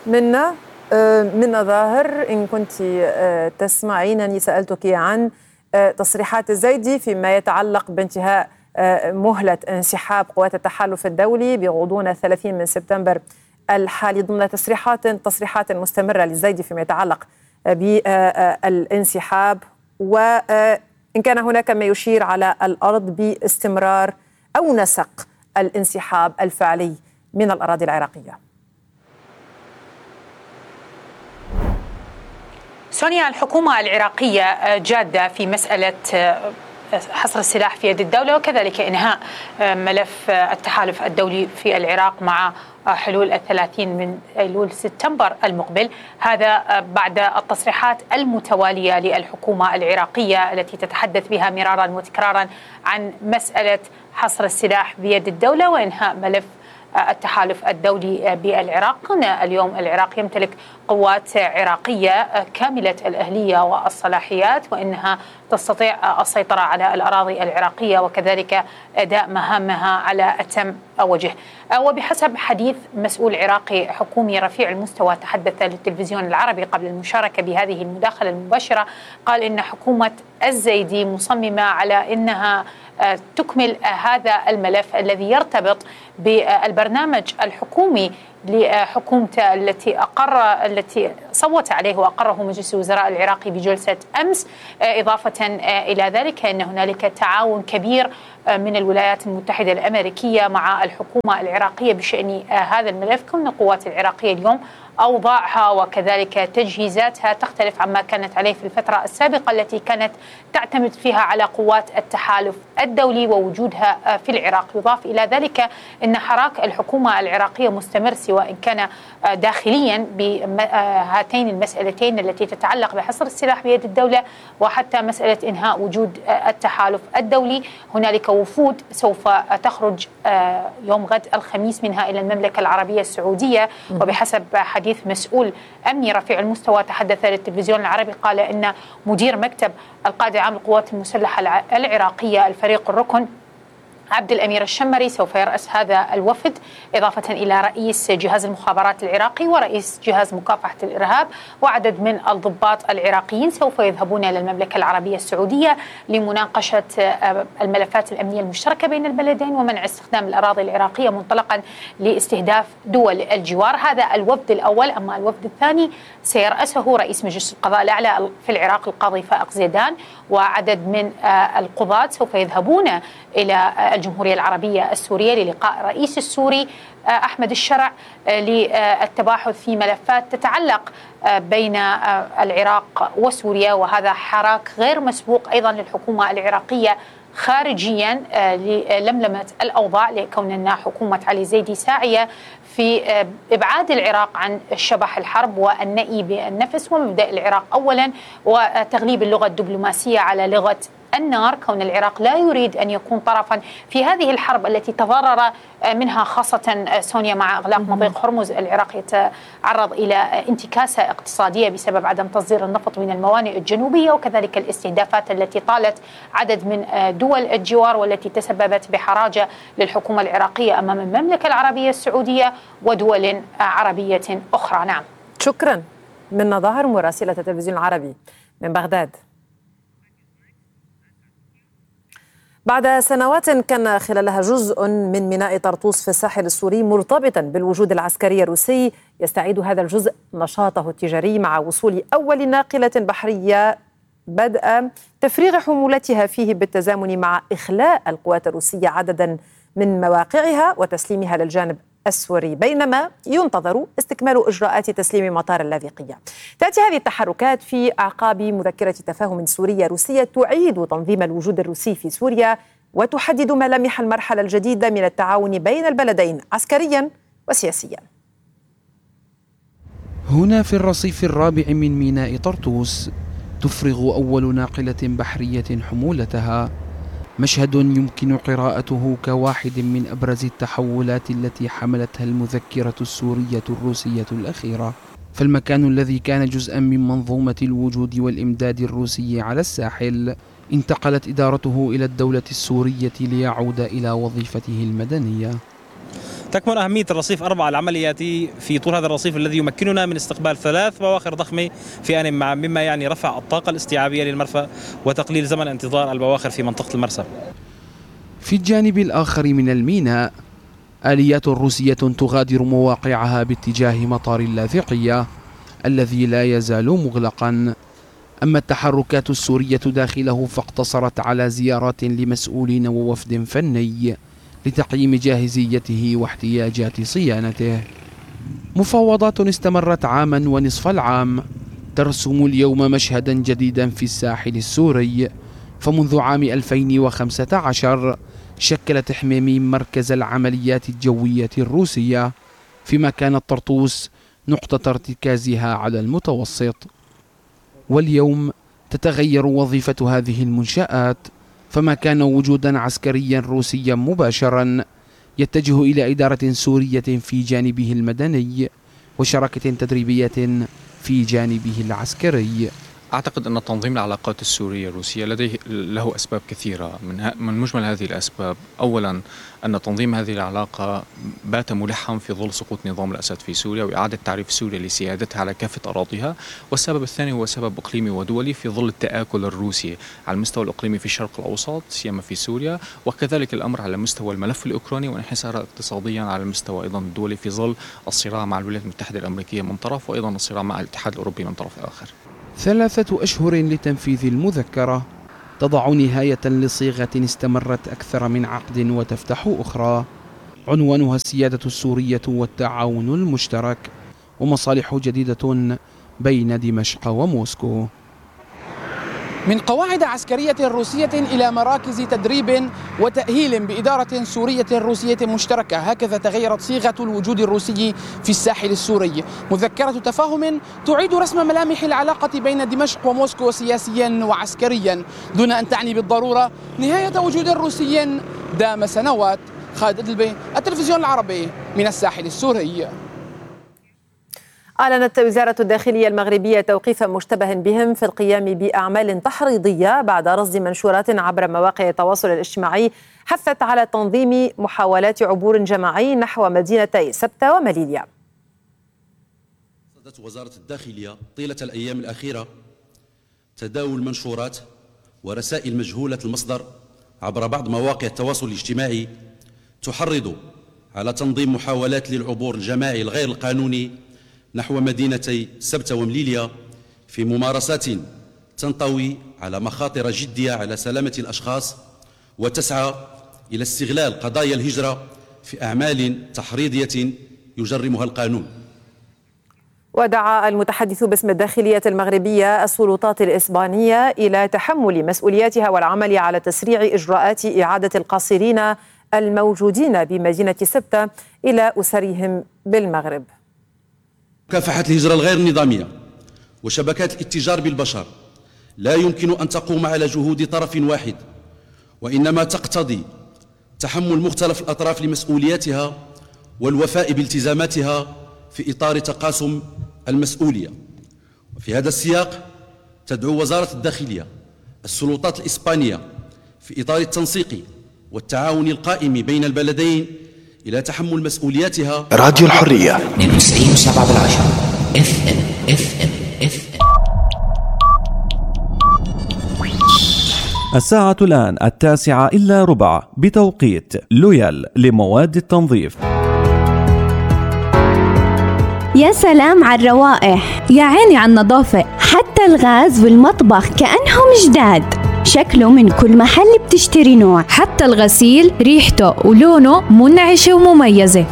منا منا ظاهر، إن كنت تسمعينني، سألتك عن تصريحات الزيدي فيما يتعلق بانتهاء مهلة انسحاب قوات التحالف الدولي بغضون 30 من سبتمبر الحالي، ضمن تصريحات مستمرة للزيدي فيما يتعلق بالانسحاب، وإن كان هناك ما يشير على الأرض باستمرار أو نسق الانسحاب الفعلي من الأراضي العراقية. سونيا، الحكومة العراقية جادة في مسألة حصر السلاح في يد الدولة وكذلك إنهاء ملف التحالف الدولي في العراق مع حلول 30 من أيلول سبتمبر المقبل. هذا بعد التصريحات المتوالية للحكومة العراقية التي تتحدث بها مرارا وتكرارا عن مسألة حصر السلاح بيد الدولة وإنهاء ملف التحالف الدولي بالعراق. اليوم العراق يمتلك قوات عراقية كاملة الأهلية والصلاحيات، وإنها تستطيع السيطرة على الأراضي العراقية وكذلك أداء مهامها على أتم وجه. وبحسب حديث مسؤول عراقي حكومي رفيع المستوى تحدث للتلفزيون العربي قبل المشاركة بهذه المداخلة المباشرة، قال إن حكومة الزيدي مصممة على أنها تكمل هذا الملف الذي يرتبط بالبرنامج الحكومي لحكومته التي صوت عليه وأقره مجلس الوزراء العراقي بجلسة أمس. إضافة إلى ذلك أن هنالك تعاون كبير من الولايات المتحدة الأمريكية مع الحكومة العراقية بشأن هذا الملف، كون القوات العراقية اليوم أوضاعها وكذلك تجهيزاتها تختلف عما كانت عليه في الفترة السابقة التي كانت تعتمد فيها على قوات التحالف الدولي ووجودها في العراق. يضاف إلى ذلك أن حراك الحكومة العراقية مستمر، سواء كان داخليا بهاتين المسألتين التي تتعلق بحصر السلاح بيد الدولة وحتى مسألة إنهاء وجود التحالف الدولي. هنالك وفود سوف تخرج يوم غد الخميس منها إلى المملكة العربية السعودية، وبحسب حديث مسؤول أمني رفيع المستوى تحدث للتلفزيون العربي قال إن مدير مكتب القائد العام للقوات المسلحة العراقية الفريق الركن عبد الأمير الشمري سوف يرأس هذا الوفد، إضافة إلى رئيس جهاز المخابرات العراقي ورئيس جهاز مكافحة الإرهاب وعدد من الضباط العراقيين سوف يذهبون إلى المملكة العربية السعودية لمناقشة الملفات الأمنية المشتركة بين البلدين ومنع استخدام الأراضي العراقية منطلقا لاستهداف دول الجوار. هذا الوفد الأول. أما الوفد الثاني سيرأسه رئيس مجلس القضاء الأعلى في العراق القاضي فائق زيدان، وعدد من القضاة سوف يذهبون إلى الجمهورية العربية السورية للقاء الرئيس السوري أحمد الشرع للتباحث في ملفات تتعلق بين العراق وسوريا. وهذا حراك غير مسبوق أيضا للحكومة العراقية خارجيا للملمة الأوضاع، لكون أن حكومة علي زيدي ساعية في إبعاد العراق عن شبح الحرب والنأي بالنفس ومبدأ العراق أولا وتغليب اللغة الدبلوماسية على لغة النار، كون العراق لا يريد أن يكون طرفا في هذه الحرب التي تضرر منها خاصة سونيا مع إغلاق مضيق هرمز. العراق يتعرض إلى انتكاسة اقتصادية بسبب عدم تصدير النفط من الموانئ الجنوبية وكذلك الاستهدافات التي طالت عدد من دول الجوار والتي تسببت بحراجة للحكومة العراقية أمام المملكة العربية السعودية ودول عربية أخرى. نعم، شكرا. منا ظاهر، مراسلة التلفزيون العربي من بغداد. بعد سنوات كان خلالها جزء من ميناء طرطوس في الساحل السوري مرتبطا بالوجود العسكري الروسي، يستعيد هذا الجزء نشاطه التجاري مع وصول أول ناقلة بحرية بدء تفريغ حمولتها فيه بالتزامن مع إخلاء القوات الروسية عددا من مواقعها وتسليمها للجانب السوري، بينما ينتظر استكمال إجراءات تسليم مطار اللاذقية. تأتي هذه التحركات في أعقاب مذكرة تفاهم سورية روسية تعيد تنظيم الوجود الروسي في سوريا وتحدد ملامح المرحلة الجديدة من التعاون بين البلدين عسكريا وسياسيا. هنا في الرصيف الرابع من ميناء طرطوس تفرغ أول ناقلة بحرية حمولتها، مشهد يمكن قراءته كواحد من أبرز التحولات التي حملتها المذكرة السورية الروسية الأخيرة. فالمكان الذي كان جزءا من منظومة الوجود والإمداد الروسي على الساحل انتقلت إدارته إلى الدولة السورية ليعود إلى وظيفته المدنية. تكمن أهمية الرصيف 4 العملياتي في طول هذا الرصيف الذي يمكننا من استقبال 3 بواخر ضخمة في آن ما، مما يعني رفع الطاقة الاستيعابية للمرفأ وتقليل زمن انتظار البواخر في منطقة المرسى. في الجانب الآخر من الميناء آليات روسية تغادر مواقعها باتجاه مطار اللاذقية الذي لا يزال مغلقا. أما التحركات السورية داخله فاقتصرت على زيارات لمسؤولين ووفد فني لتقييم جاهزيته واحتياجات صيانته. مفاوضات استمرت عاما ونصف العام ترسم اليوم مشهدا جديدا في الساحل السوري. فمنذ عام 2015 شكلت حميميم مركز العمليات الجوية الروسية، فيما كانت طرطوس نقطة ارتكازها على المتوسط. واليوم تتغير وظيفة هذه المنشآت، فما كان وجودا عسكريا روسيا مباشرا يتجه إلى إدارة سورية في جانبه المدني وشراكة تدريبية في جانبه العسكري. أعتقد أن تنظيم العلاقات السورية الروسية له أسباب كثيرة. من مجمل هذه الأسباب أولا أن تنظيم هذه العلاقة بات ملحا في ظل سقوط نظام الأسد في سوريا وإعادة تعريف سوريا لسيادتها على كافة أراضيها. والسبب الثاني هو سبب إقليمي ودولي في ظل التآكل الروسي على المستوى الإقليمي في الشرق الأوسط سيما في سوريا، وكذلك الأمر على مستوى الملف الأوكراني وانحسارا اقتصاديا على المستوى أيضا الدولي في ظل الصراع مع الولايات المتحدة الأمريكية من طرف وأيضا الصراع مع الاتحاد الأوروبي من طرف آخر. 3 أشهر لتنفيذ المذكرة تضع نهاية لصيغة استمرت أكثر من عقد وتفتح أخرى، عنوانها السيادة السورية والتعاون المشترك ومصالح جديدة بين دمشق وموسكو. من قواعد عسكرية روسية إلى مراكز تدريب وتأهيل بإدارة سورية روسية مشتركة، هكذا تغيرت صيغة الوجود الروسي في الساحل السوري. مذكرة تفاهم تعيد رسم ملامح العلاقة بين دمشق وموسكو سياسيا وعسكريا، دون أن تعني بالضرورة نهاية وجود روسي دام سنوات. خالد الدلبي، التلفزيون العربي، من الساحل السوري. أعلنت وزارة الداخلية المغربية توقيف مشتبه بهم في القيام بأعمال تحريضية بعد رصد منشورات عبر مواقع التواصل الاجتماعي حثت على تنظيم محاولات عبور جماعي نحو مدينتي سبتة ومليليا. صدت وزارة الداخلية طيلة الأيام الأخيرة تداول منشورات ورسائل مجهولة المصدر عبر بعض مواقع التواصل الاجتماعي تحرض على تنظيم محاولات للعبور الجماعي الغير القانوني نحو مدينتي سبتة ومليليا في ممارسات تنطوي على مخاطر جدية على سلامة الأشخاص وتسعى إلى استغلال قضايا الهجرة في أعمال تحريضية يجرمها القانون. ودعا المتحدث باسم الداخلية المغربية السلطات الإسبانية إلى تحمل مسؤولياتها والعمل على تسريع إجراءات إعادة القاصرين الموجودين بمدينة سبتة إلى أسرهم بالمغرب. مكافحة الهجرة الغير نظامية وشبكات الاتجار بالبشر لا يمكن أن تقوم على جهود طرف واحد، وإنما تقتضي تحمل مختلف الأطراف لمسؤولياتها والوفاء بالتزاماتها في إطار تقاسم المسؤولية. وفي هذا السياق تدعو وزارة الداخلية السلطات الإسبانية في إطار التنسيق والتعاون القائم بين البلدين إلى تحمل مسؤولياتها. راديو الحرية 92.7 FM. الساعة الآن 9:09 بتوقيت لويال لمواد التنظيف. يا سلام على الروائح، يا عيني على النظافة، حتى الغاز والمطبخ كأنهم جداد. شكله من كل محل بتشتري نوع، حتى الغسيل ريحته ولونه منعشة ومميزة.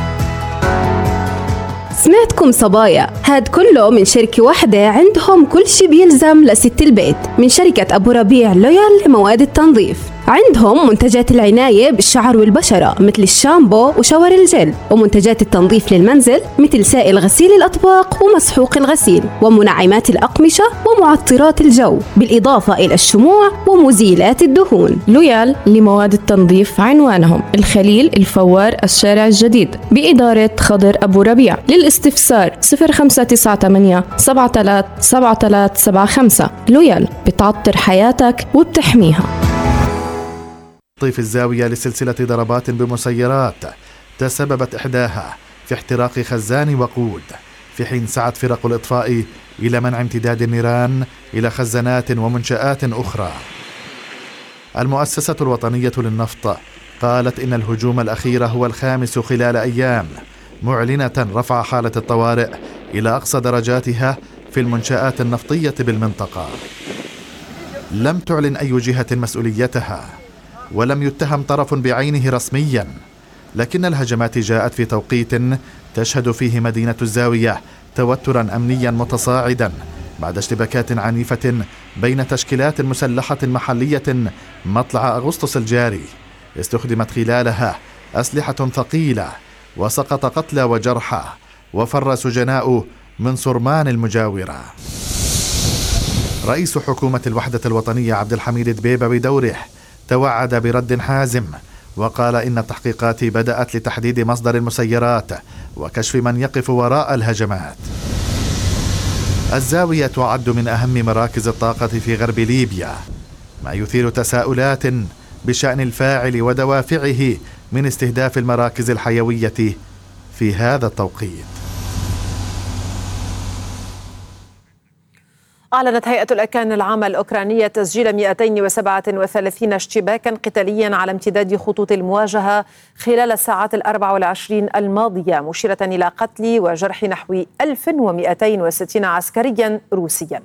سمعتكم صبايا، هاد كله من شركة واحدة عندهم كل شي بيلزم لست البيت، من شركة أبو ربيع لويال لمواد التنظيف. عندهم منتجات العناية بالشعر والبشرة مثل الشامبو وشاور الجل، ومنتجات التنظيف للمنزل مثل سائل غسيل الأطباق ومسحوق الغسيل، ومنعمات الأقمشة ومعطرات الجو، بالإضافة إلى الشموع ومزيلات الدهون. لويال لمواد التنظيف عنوانهم الخليل الفوار الشارع الجديد بإدارة خضر أبو ربيع. للاستفسار 0598 737375. لويال بتعطر حياتك وبتحميها. طيف الزاوية لسلسلة ضربات بمسيرات تسببت إحداها في احتراق خزان وقود، في حين سعت فرق الإطفاء إلى منع امتداد النيران إلى خزانات ومنشآت أخرى. المؤسسة الوطنية للنفط قالت إن الهجوم الأخير هو الخامس خلال أيام، معلنة رفع حالة الطوارئ إلى أقصى درجاتها في المنشآت النفطية بالمنطقة. لم تعلن أي جهة مسؤوليتها، ولم يتهم طرف بعينه رسميا، لكن الهجمات جاءت في توقيت تشهد فيه مدينة الزاوية توترا أمنيا متصاعدا بعد اشتباكات عنيفة بين تشكيلات مسلحة محلية مطلع أغسطس الجاري، استخدمت خلالها أسلحة ثقيلة وسقط قتلى وجرحى وفر سجناء من صرمان المجاورة. رئيس حكومة الوحدة الوطنية عبد الحميد دبيبة بدوره توعد برد حازم، وقال إن التحقيقات بدأت لتحديد مصدر المسيرات وكشف من يقف وراء الهجمات. الزاوية تعد من أهم مراكز الطاقة في غرب ليبيا، ما يثير تساؤلات بشأن الفاعل ودوافعه من استهداف المراكز الحيوية في هذا التوقيت. أعلنت هيئة الأركان العامة الأوكرانية تسجيل 237 اشتباكا قتاليا على امتداد خطوط المواجهة خلال الساعات 24 الماضية، مشيرة إلى قتل وجرح نحو 1260 عسكريا روسيا.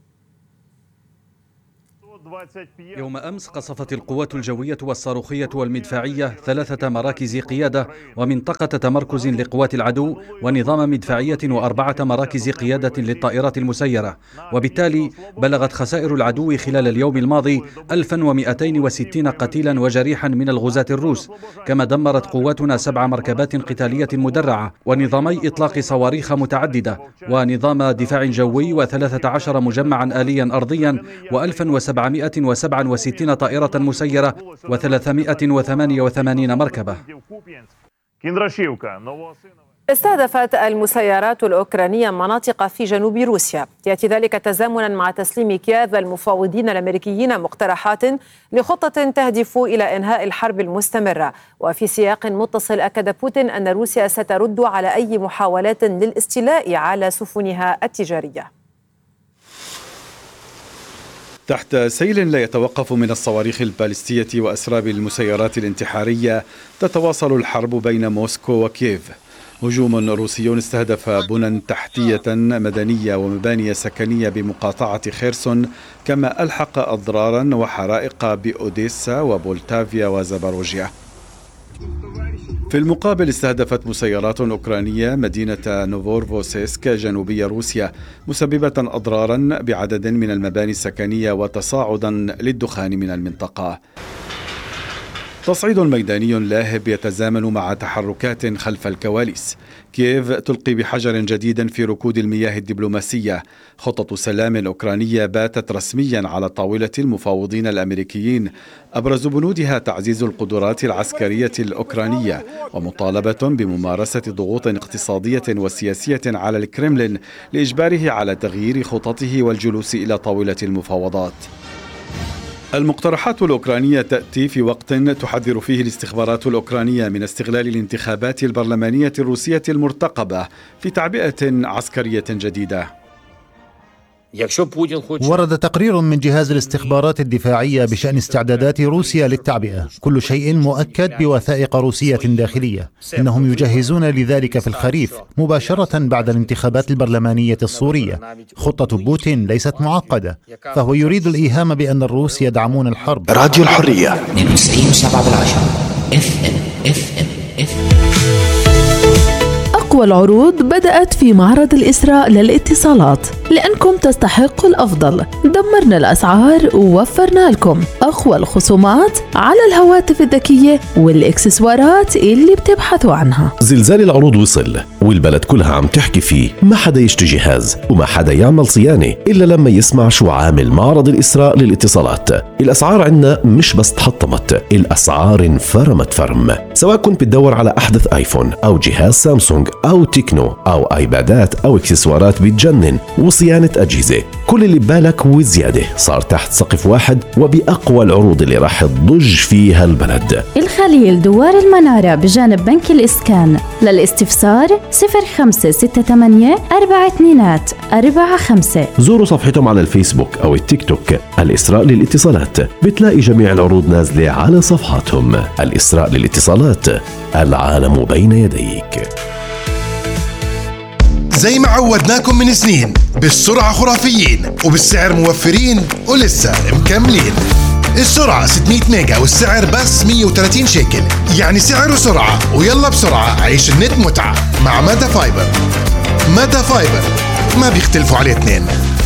يوم أمس قصفت القوات الجوية والصاروخية والمدفعية 3 مراكز قيادة ومنطقة تمركز لقوات العدو ونظام مدفعية و4 مراكز قيادة للطائرات المسيرة، وبالتالي بلغت خسائر العدو خلال اليوم الماضي 1260 قتيلا وجريحا من الغزاة الروس. كما دمرت قواتنا 7 مركبات قتالية مدرعة ونظامي إطلاق صواريخ متعددة ونظام دفاع جوي و13 مجمعا آليا أرضيا و1767 طائرة مسيرة و388 مركبة. استهدفت المسيرات الأوكرانية مناطق في جنوب روسيا، يأتي ذلك تزامنا مع تسليم كييف المفاوضين الأمريكيين مقترحات لخطة تهدف إلى إنهاء الحرب المستمرة. وفي سياق متصل أكد بوتين أن روسيا سترد على أي محاولات للاستيلاء على سفنها التجارية. تحت سيل لا يتوقف من الصواريخ البالستية وأسراب المسيرات الانتحارية تتواصل الحرب بين موسكو وكييف. هجوم روسي استهدف بنى تحتية مدنية ومباني سكنية بمقاطعة خيرسون، كما ألحق أضرارا وحرائق بأوديسا وبولتافيا وزاباروجيا. في المقابل استهدفت مسيرات أوكرانية مدينة نوفورفوسيسك جنوبي روسيا، مسببة أضرارا بعدد من المباني السكنية وتصاعدا للدخان من المنطقة. تصعيد ميداني لاهب يتزامن مع تحركات خلف الكواليس. كييف تلقي بحجر جديد في ركود المياه الدبلوماسية. خطة سلام أوكرانية باتت رسميا على طاولة المفاوضين الأمريكيين، أبرز بنودها تعزيز القدرات العسكرية الأوكرانية ومطالبة بممارسة ضغوط اقتصادية وسياسية على الكرملين لإجباره على تغيير خططه والجلوس إلى طاولة المفاوضات. المقترحات الأوكرانية تأتي في وقت تحذر فيه الاستخبارات الأوكرانية من استغلال الانتخابات البرلمانية الروسية المرتقبة في تعبئة عسكرية جديدة. ورد تقرير من جهاز الاستخبارات الدفاعية بشأن استعدادات روسيا للتعبئة، كل شيء مؤكد بوثائق روسية داخلية. إنهم يجهزون لذلك في الخريف مباشرة بعد الانتخابات البرلمانية السورية. خطة بوتين ليست معقدة، فهو يريد الإيهام بأن الروس يدعمون الحرب. راديو الحرية 62.7 FM. أقوى العروض بدأت في معرض الإسراء للاتصالات، لأنكم تستحقوا الأفضل. دمرنا الأسعار ووفرنا لكم أقوى الخصومات على الهواتف الذكية والإكسسوارات اللي بتبحثوا عنها. زلزال العروض وصل والبلد كلها عم تحكي فيه، ما حدا يشتري جهاز وما حدا يعمل صيانة إلا لما يسمع شو عامل معرض الإسراء للاتصالات. الأسعار عنا مش بس تحطمت، الأسعار انفرمت فرم. سواء كنت بتدور على أحدث آيفون أو جهاز سامسونج أو تكنو أو آيبادات أو إكسسوارات بتجنن وصيانة أجهزة. كل اللي ببالك وزيادة صار تحت سقف واحد وبأقوى العروض اللي راح تضج فيها البلد. الخليل دوار المنارة بجانب بنك الإسكان. للاستفسار 0568 4245. زوروا صفحتهم على الفيسبوك أو التيك توك الإسراء للاتصالات، بتلاقي جميع العروض نازلة على صفحاتهم. الإسراء للاتصالات، العالم بين يديك. زي ما عودناكم من سنين، بالسرعة خرافيين وبالسعر موفرين ولسه مكملين. السرعة 600 ميجا والسعر بس 130 شيكل، يعني سعر وسرعة. ويلا بسرعة عيش النت متعة مع مادا فايبر. مادا فايبر ما بيختلفوا عليه اثنين.